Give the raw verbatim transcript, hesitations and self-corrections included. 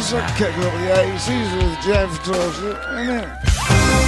Let's kick up the eighties with Jeff Dorsey, innit?